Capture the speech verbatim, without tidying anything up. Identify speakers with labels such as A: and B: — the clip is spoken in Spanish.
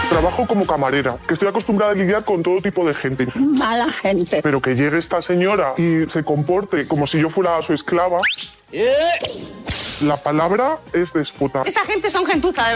A: Trabajo como camarera, que estoy acostumbrada a lidiar con todo tipo de gente.
B: Mala gente.
A: Pero que llegue esta señora y se comporte como si yo fuera su esclava... La palabra es déspota.
B: Esta gente son gentuza, de verdad.